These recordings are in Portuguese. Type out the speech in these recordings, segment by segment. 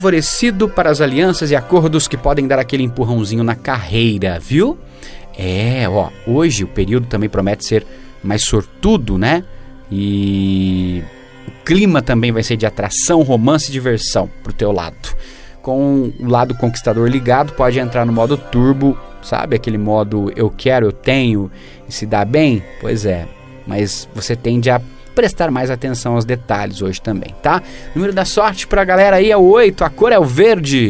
Favorecido para as alianças e acordos que podem dar aquele empurrãozinho na carreira, viu? Hoje o período também promete ser mais sortudo, né? E o clima também vai ser de atração, romance e diversão pro teu lado. Com o lado conquistador ligado, pode entrar no modo turbo, sabe? Aquele modo eu quero, eu tenho e se dá bem? Pois é, mas você tende a prestar mais atenção aos detalhes hoje também, tá? O número da sorte pra galera aí é o 8, a cor é o verde.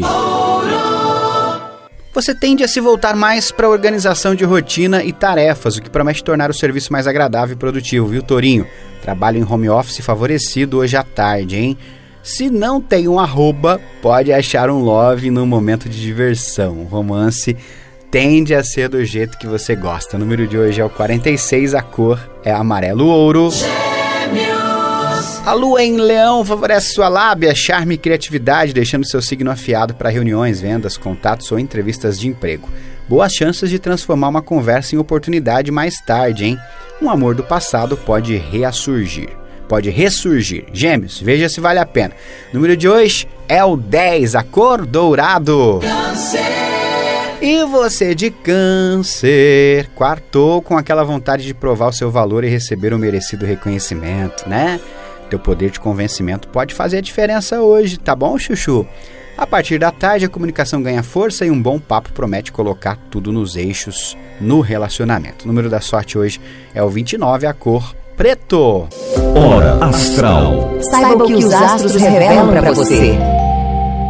Você tende a se voltar mais para a organização de rotina e tarefas, o que promete tornar o serviço mais agradável e produtivo, viu, Tourinho? Trabalho em home office favorecido hoje à tarde, hein? Se não tem um arroba, pode achar um love num momento de diversão. O romance tende a ser do jeito que você gosta. O número de hoje é o 46, a cor é amarelo ouro. A lua em leão favorece sua lábia, charme e criatividade, deixando seu signo afiado para reuniões, vendas, contatos ou entrevistas de emprego. Boas chances de transformar uma conversa em oportunidade mais tarde, hein? Um amor do passado pode ressurgir. Gêmeos, veja se vale a pena. O número de hoje é o 10, a cor dourado. E você de Câncer, quartou com aquela vontade de provar o seu valor e receber o merecido reconhecimento, né? Teu poder de convencimento pode fazer a diferença hoje, tá bom, chuchu? A partir da tarde, a comunicação ganha força e um bom papo promete colocar tudo nos eixos no relacionamento. O número da sorte hoje é o 29, a cor preto. Hora Astral. Saiba o que os astros revelam para você.